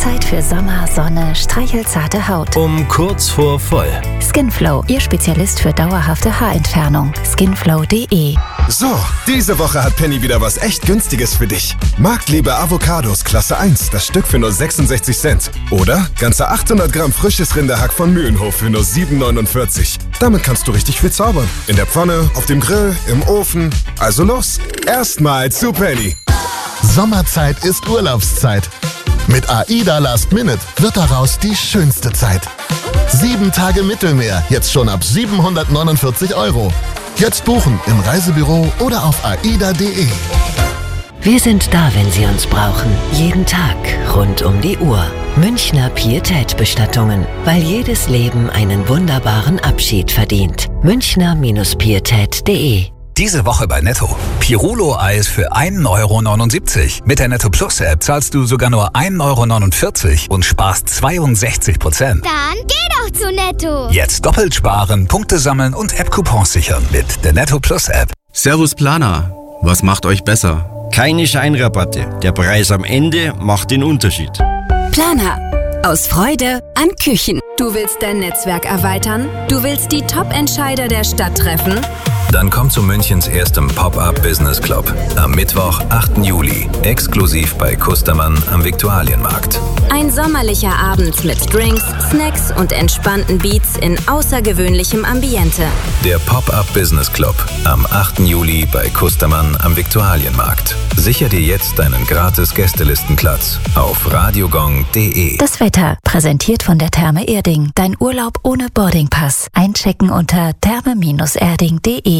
Zeit für Sommer, Sonne, streichelzarte Haut. Um kurz vor voll. Skinflow, Ihr Spezialist für dauerhafte Haarentfernung. Skinflow.de. So, diese Woche hat Penny wieder was echt Günstiges für dich. Marktliebe Avocados Klasse 1, das Stück für nur 66 Cent. Oder ganze 800 Gramm frisches Rinderhack von Mühlenhof für nur 7,49. Damit kannst du richtig viel zaubern. In der Pfanne, auf dem Grill, im Ofen. Also los, erstmal zu Penny. Sommerzeit ist Urlaubszeit. Mit AIDA Last Minute wird daraus die schönste Zeit. 7 Tage Mittelmeer, jetzt schon ab 749 €. Jetzt buchen im Reisebüro oder auf aida.de. Wir sind da, wenn Sie uns brauchen. Jeden Tag, rund um die Uhr. Münchner Pietät-Bestattungen, weil jedes Leben einen wunderbaren Abschied verdient. Münchner-pietät.de. Diese Woche bei Netto. Pirulo-Eis für 1,79 €. Mit der Netto Plus App zahlst du sogar nur 1,49 € und sparst 62%. Dann geh doch zu Netto. Jetzt doppelt sparen, Punkte sammeln und App-Coupons sichern mit der Netto Plus App. Servus Planer, was macht euch besser? Keine Scheinrabatte. Der Preis am Ende macht den Unterschied. Planer. Aus Freude an Küchen. Du willst dein Netzwerk erweitern? Du willst die Top-Entscheider der Stadt treffen? Dann komm zu Münchens erstem Pop-Up Business Club am Mittwoch, 8. Juli, exklusiv bei Kustermann am Viktualienmarkt. Ein sommerlicher Abend mit Drinks, Snacks und entspannten Beats in außergewöhnlichem Ambiente. Der Pop-Up Business Club am 8. Juli bei Kustermann am Viktualienmarkt. Sicher dir jetzt deinen gratis Gästelistenplatz auf radiogong.de. Das Wetter, präsentiert von der Therme Erding. Dein Urlaub ohne Boardingpass. Einchecken unter therme-erding.de.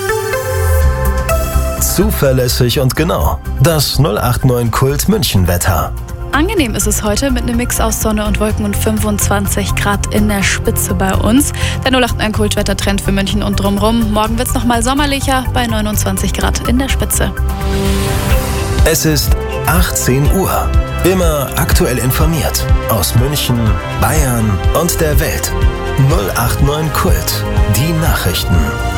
Zuverlässig und genau. Das 089 Kult München Wetter. Angenehm ist es heute mit einem Mix aus Sonne und Wolken und 25 Grad in der Spitze bei uns. Der 089 Kult Wettertrend für München und drumherum. Morgen wird es nochmal sommerlicher bei 29 Grad in der Spitze. Es ist 18 Uhr. Immer aktuell informiert. Aus München, Bayern und der Welt. 089 Kult. Die Nachrichten.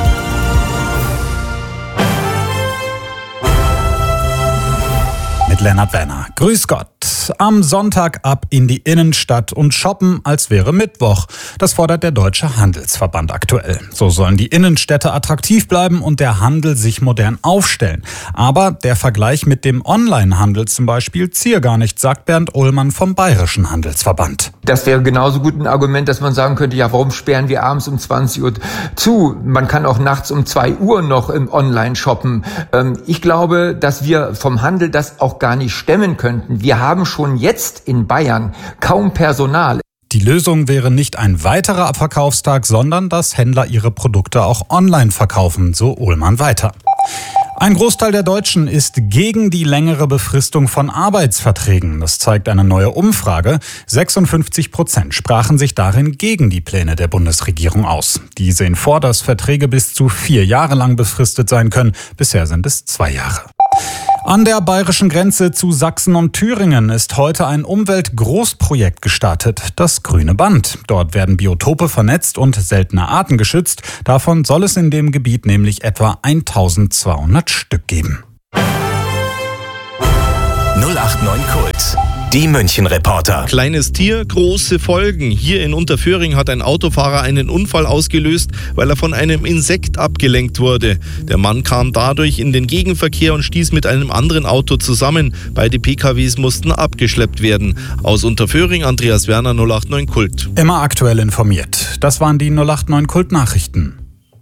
Mit Lennart Werner. Grüß Gott. Am Sonntag ab in die Innenstadt und shoppen, als wäre Mittwoch. Das fordert der Deutsche Handelsverband aktuell. So sollen die Innenstädte attraktiv bleiben und der Handel sich modern aufstellen. Aber der Vergleich mit dem Onlinehandel zum Beispiel ziehe gar nicht, sagt Bernd Ullmann vom Bayerischen Handelsverband. Das wäre genauso gut ein Argument, dass man sagen könnte, ja, warum sperren wir abends um 20 Uhr zu? Man kann auch nachts um 2 Uhr noch im Online shoppen. Ich glaube, dass wir vom Handel das auch gar nicht stemmen könnten. Wir haben schon jetzt in Bayern kaum Personal. Die Lösung wäre nicht ein weiterer Abverkaufstag, sondern dass Händler ihre Produkte auch online verkaufen, so Ullmann weiter. Ein Großteil der Deutschen ist gegen die längere Befristung von Arbeitsverträgen. Das zeigt eine neue Umfrage. 56% sprachen sich darin gegen die Pläne der Bundesregierung aus. Die sehen vor, dass Verträge bis zu 4 Jahre lang befristet sein können. Bisher sind es 2 Jahre. An der bayerischen Grenze zu Sachsen und Thüringen ist heute ein Umweltgroßprojekt gestartet, das Grüne Band. Dort werden Biotope vernetzt und seltene Arten geschützt. Davon soll es in dem Gebiet nämlich etwa 1200 Stück geben. 089 Kult. Die München-Reporter. Kleines Tier, große Folgen. Hier in Unterföhring hat ein Autofahrer einen Unfall ausgelöst, weil er von einem Insekt abgelenkt wurde. Der Mann kam dadurch in den Gegenverkehr und stieß mit einem anderen Auto zusammen. Beide PKWs mussten abgeschleppt werden. Aus Unterföhring, Andreas Werner, 089 Kult. Immer aktuell informiert. Das waren die 089 Kult-Nachrichten.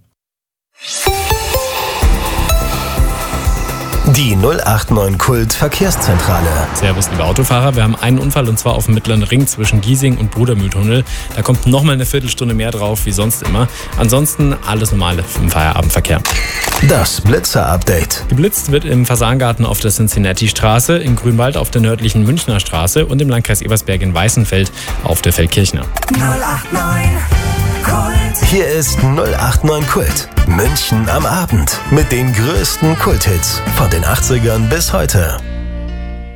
Die 089 Kult Verkehrszentrale. Servus, liebe Autofahrer. Wir haben einen Unfall und zwar auf dem Mittleren Ring zwischen Giesing und Brudermühltunnel. Da kommt nochmal eine Viertelstunde mehr drauf, wie sonst immer. Ansonsten alles normale im Feierabendverkehr. Das Blitzer-Update. Geblitzt wird im Fasangarten auf der Cincinnati-Straße, in Grünwald auf der nördlichen Münchner Straße und im Landkreis Ebersberg in Weißenfeld auf der Feldkirchner. 089 Kult. Hier ist 089 Kult. München am Abend mit den größten Kulthits von den 80ern bis heute.